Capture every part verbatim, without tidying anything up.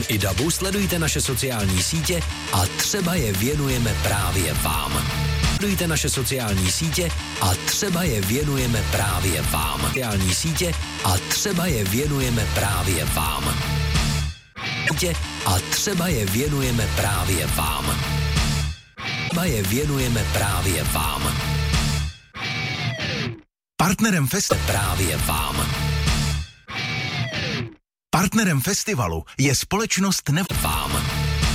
i dabu sledujte naše sociální sítě a třeba je věnujeme právě vám. Sledujte naše sociální sítě a třeba je věnujeme právě vám. Sociální sítě a třeba je věnujeme právě vám. A třeba je věnujeme právě vám. Třeba je věnujeme právě vám. Partnerem festivalu právě vám. Partnerem festivalu je společnost Nev... Vám.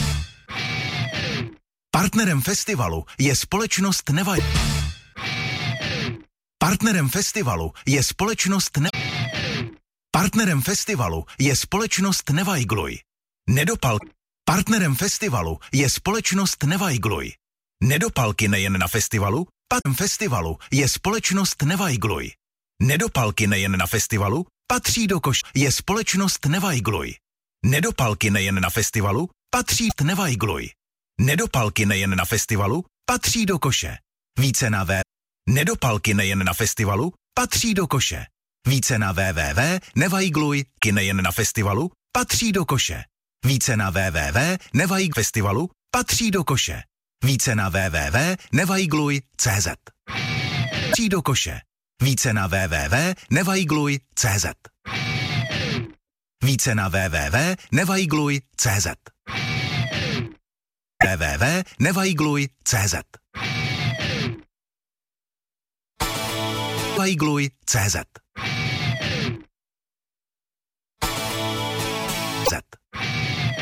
Partnerem festivalu je společnost Nevaj... Partnerem festivalu je společnost Ne... Partnerem festivalu je společnost Nevajgluj. Nedopal... Partnerem festivalu je společnost Nevajgluj. Nedopalky nejen na festivalu, partnerem festivalu je společnost Nevajgluj. Nedopalky nejen na festivalu, patří do koš, je společnost Nevajgluj. Nedopalky nejen na festivalu, patří Nevajgluj. Nedopalky nejen na festivalu, patří do koše. Více na v. Nedopalky nejen na festivalu, patří do koše. Více na w w w tečka nevajgluj, ky nejen na festivalu, patří do koše. Více na w w w tečka nevajg festivalu, patří do koše. Více na w w w tečka nevajgluj tečka cé zet. Patří do koše. Více na w w w tečka nevajgluj tečka cé zet. Více na w w w tečka nevajgluj tečka cé zet. w w w tečka nevajgluj tečka cé zet. Nevajgluj tečka cé zet.